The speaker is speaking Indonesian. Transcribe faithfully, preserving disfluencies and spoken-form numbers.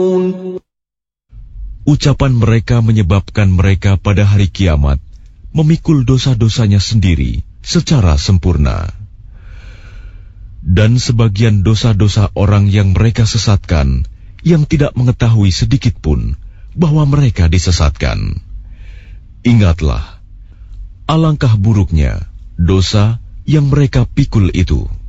Ucapan mereka menyebabkan mereka pada hari kiamat memikul dosa-dosanya sendiri secara sempurna. Dan sebagian dosa-dosa orang yang mereka sesatkan, yang tidak mengetahui sedikit pun bahwa mereka disesatkan. Ingatlah, alangkah buruknya dosa yang mereka pikul itu.